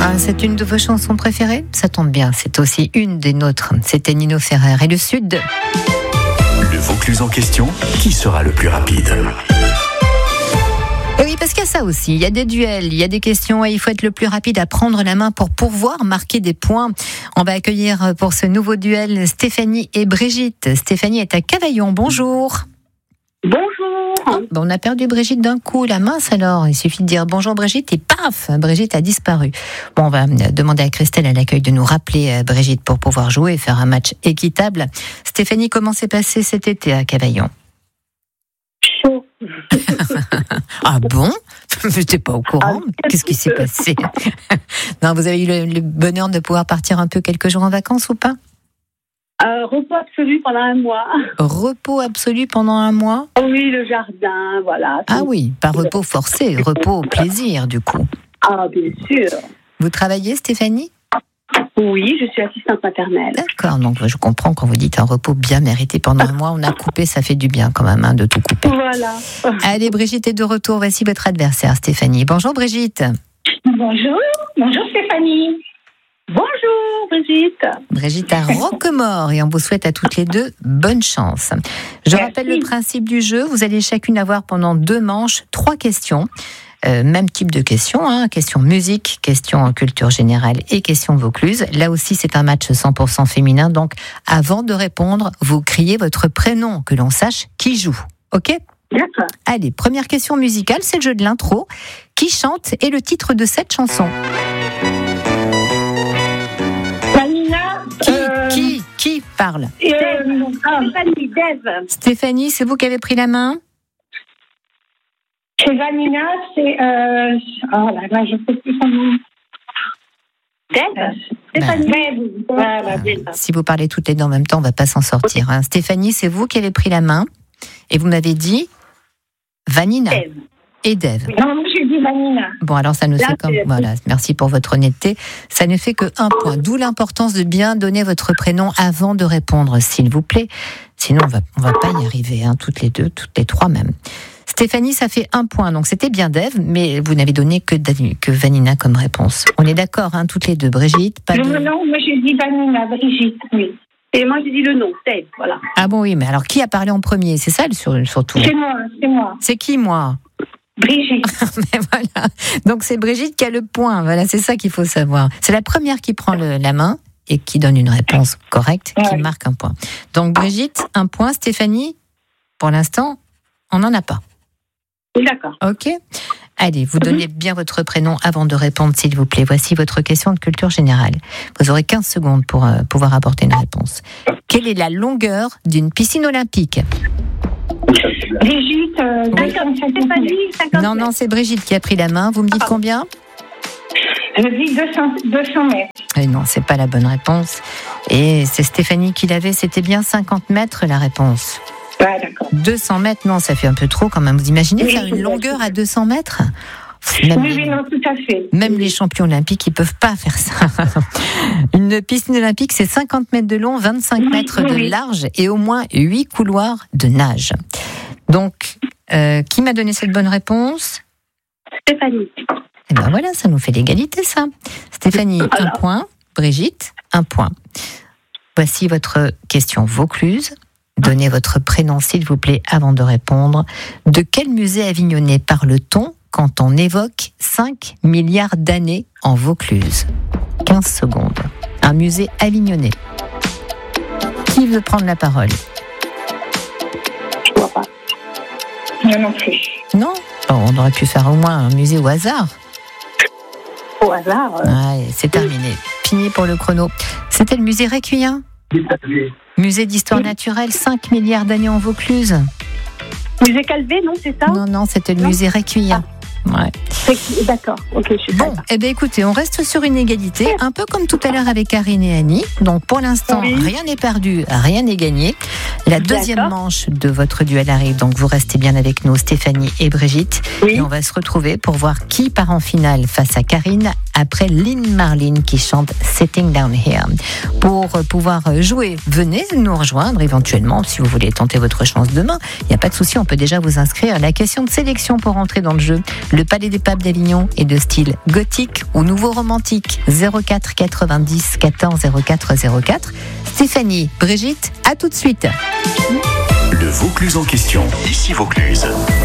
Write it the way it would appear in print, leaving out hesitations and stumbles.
Ah, c'est une de vos chansons préférées ? Ça tombe bien, c'est aussi une des nôtres. C'était Nino Ferrer et le Sud. Le Vaucluse en question, qui sera le plus rapide ? Et oui, parce qu'il y a ça aussi, il y a des duels, il y a des questions et il faut être le plus rapide à prendre la main pour pouvoir marquer des points. On va accueillir pour ce nouveau duel Stéphanie et Brigitte. Stéphanie est à Cavaillon, bonjour. Bonjour. On a perdu Brigitte d'un coup, la mince alors. Il suffit de dire bonjour Brigitte et paf, Brigitte a disparu. Bon, on va demander à Christelle à l'accueil de nous rappeler Brigitte pour pouvoir jouer et faire un match équitable. Stéphanie, comment s'est passé cet été à Cavaillon ? Chaud. Ah bon ? Je n'étais pas au courant. Qu'est-ce qui s'est passé ? Non, vous avez eu le bonheur de pouvoir partir un peu quelques jours en vacances ou pas ? Repos absolu pendant un mois. Repos absolu pendant un mois ? Oui, le jardin, voilà. Ah oui, pas repos forcé, repos au plaisir du coup. Ah, bien sûr. Vous travaillez, Stéphanie ? Oui, je suis assistante maternelle. D'accord, donc je comprends quand vous dites un repos bien mérité pendant un mois, on a coupé, ça fait du bien quand même de tout couper. Voilà. Allez, Brigitte est de retour, voici votre adversaire, Stéphanie. Bonjour Brigitte. Bonjour Stéphanie. Bonjour Brigitte. Brigitte à Roquemaure et on vous souhaite à toutes les deux bonne chance. Je rappelle le principe du jeu, vous allez chacune avoir pendant 2 manches 3 questions. Même type de questions, question musique, question culture générale et question Vaucluse. Là aussi, c'est un match 100% féminin. Donc, avant de répondre, vous criez votre prénom, que l'on sache qui joue. OK ? D'accord. Allez, première question musicale, c'est le jeu de l'intro. Qui chante et le titre de cette chanson ? Vanina. Qui parle ? Stéphanie, Dave. Stéphanie, c'est vous qui avez pris la main ? C'est Vanina, c'est... Oh là là, je ne sais plus son nom. Dave. Stéphanie. Voilà, si vous parlez toutes les deux en même temps, on ne va pas s'en sortir. Hein. Stéphanie, c'est vous qui avez pris la main et vous m'avez dit Vanina Dave. Et Dave. Oui. Non, j'ai dit Vanina. Bon, alors ça nous fait comme... Voilà, merci pour votre honnêteté. Ça ne fait que 1 point. D'où l'importance de bien donner votre prénom avant de répondre, s'il vous plaît. Sinon, on va pas y arriver, toutes les 2, toutes les 3 même. Stéphanie, ça fait 1 point. Donc c'était bien Dave, mais vous n'avez donné que Vanina comme réponse. On est d'accord, toutes les 2. Brigitte, pas de... Non, moi j'ai dit Vanina, Brigitte, oui. Et moi j'ai dit le nom, Dave, voilà. Ah bon, oui, mais alors qui a parlé en premier ? C'est ça surtout. C'est moi. C'est qui, moi ? Brigitte. Mais voilà. Donc c'est Brigitte qui a le point. Voilà, c'est ça qu'il faut savoir. C'est la première qui prend la main et qui donne une réponse correcte, qui marque 1 point. Donc Brigitte, 1 point. Stéphanie, pour l'instant, on n'en a pas. D'accord. Ok. Allez, vous donnez bien votre prénom avant de répondre, s'il vous plaît. Voici votre question de culture générale. Vous aurez 15 secondes pour pouvoir apporter une réponse. Quelle est la longueur d'une piscine olympique ? Brigitte, 50. Non, c'est Brigitte qui a pris la main. Vous me dites combien ? Je dis 200 mètres. Et non, c'est pas la bonne réponse. Et c'est Stéphanie qui l'avait, c'était bien 50 mètres la réponse. Ouais, d'accord. 200 mètres, non, ça fait un peu trop quand même. Vous imaginez faire une longueur à 200 mètres ? Oui, non, tout à fait. Même les champions olympiques, ils peuvent pas faire ça. Une piscine olympique, c'est 50 mètres de long, 25 mètres de large et au moins 8 couloirs de nage. Donc, qui m'a donné cette bonne réponse ? Stéphanie. Et ben voilà, ça nous fait l'égalité, ça. Stéphanie, 1 point. Brigitte, 1 point. Voici votre question Vaucluse. Donnez votre prénom, s'il vous plaît, avant de répondre. De quel musée avignonnais parle-t-on quand on évoque 5 milliards d'années en Vaucluse ? 15 secondes. Un musée avignonnais. Qui veut prendre la parole ? Je vois pas. Non plus. Non ? Bon, on aurait pu faire au moins un musée au hasard. Au hasard. Ouais, c'est terminé. Fini pour le chrono. C'était le musée Réquien. Musée d'histoire naturelle, 5 milliards d'années en Vaucluse. Musée Calvé, non, c'est ça ? Non, c'était le musée Réquien. Ouais. D'accord, ok, je suis bon. Eh bien, écoutez, on reste sur une égalité, un peu comme tout à l'heure avec Karine et Annie. Donc, pour l'instant, rien n'est perdu, rien n'est gagné. La deuxième manche de votre duel arrive, donc vous restez bien avec nous, Stéphanie et Brigitte. Et on va se retrouver pour voir qui part en finale face à Karine, après Lynn Marlin qui chante Sitting Down Here. Pour pouvoir jouer, venez nous rejoindre éventuellement si vous voulez tenter votre chance demain. Il n'y a pas de souci, on peut déjà vous inscrire. La question de sélection pour entrer dans le jeu, le Palais des Papes d'Avignon est de style gothique ou nouveau romantique. 04 90 14 04 04. Stéphanie, Brigitte, à tout de suite. Le Vaucluse en question, ici Vaucluse.